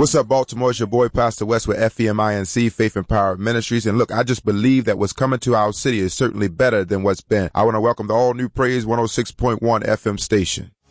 What's up, Baltimore? It's your boy, Pastor West with FEMINC, Faith and Power Ministries. And look, I just believe that what's coming to our city is certainly better than what's been. I want to welcome the all-new Praise 106.1 FM station.